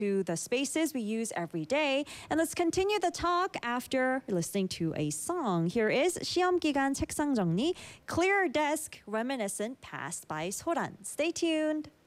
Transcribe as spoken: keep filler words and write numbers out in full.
to the spaces we use every day. And let's continue the talk after listening to a song. Here is 시험 기간 책상 정리, Clear Desk, Reminiscent Past by 소란. Stay tuned.